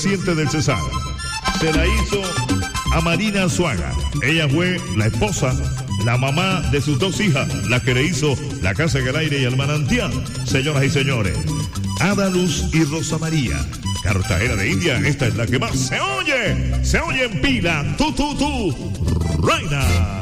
Siente del Cesar. Se la hizo a Marina Azuaga. Ella fue la esposa, la mamá de sus dos hijas, la que le hizo la casa en el aire y el manantial. Señoras y señores, Ada Luz y Rosa María, Cartagena de India, esta es la que más se oye en pila. Tú, reina.